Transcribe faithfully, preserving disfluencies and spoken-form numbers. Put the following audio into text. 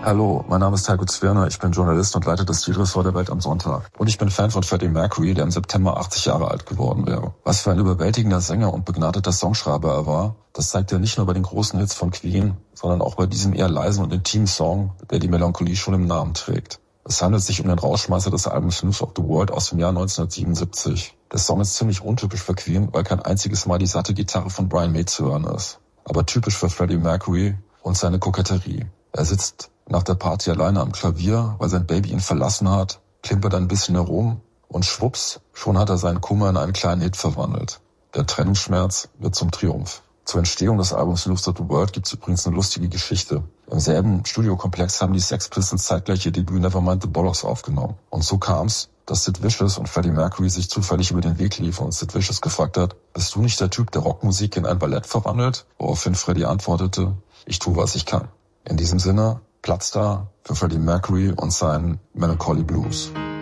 Hallo, mein Name ist Heiko Zwirner, ich bin Journalist und leite das Stilressort der Welt am Sonntag. Und ich bin Fan von Freddie Mercury, der im September achtzig Jahre alt geworden wäre. Was für ein überwältigender Sänger und begnadeter Songschreiber er war, das zeigt er nicht nur bei den großen Hits von Queen, sondern auch bei diesem eher leisen und intimen Song, der die Melancholie schon im Namen trägt. Es handelt sich um den Rauschmeißer des Albums News of the World aus dem Jahr neunzehnhundertsiebenundsiebzig. Der Song ist ziemlich untypisch für Queen, weil kein einziges Mal die satte Gitarre von Brian May zu hören ist. Aber typisch für Freddie Mercury und seine Koketterie. Er sitzt nach der Party alleine am Klavier, weil sein Baby ihn verlassen hat, klimpert ein bisschen herum und schwupps, schon hat er seinen Kummer in einen kleinen Hit verwandelt. Der Trennungsschmerz wird zum Triumph. Zur Entstehung des Albums News of the World gibt es übrigens eine lustige Geschichte. Im selben Studiokomplex haben die Sex Pistols zeitgleich ihr Debüt Nevermind the Bollocks aufgenommen. Und so kam's, dass Sid Vicious und Freddie Mercury sich zufällig über den Weg liefen und Sid Vicious gefragt hat, bist du nicht der Typ, der Rockmusik in ein Ballett verwandelt? Woraufhin Freddie antwortete, ich tue, was ich kann. In diesem Sinne, Platz da für Freddie Mercury und seinen Melancholy Blues.